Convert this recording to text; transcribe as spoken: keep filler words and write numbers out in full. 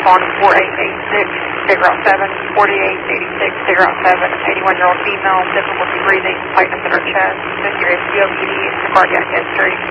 on four eight eight six, figure out seven, forty-eight eighty-six, figure out seven, eighty-one-year-old female, difficulty breathing, tightness in her chest, just curious, C O P D, cardiac history.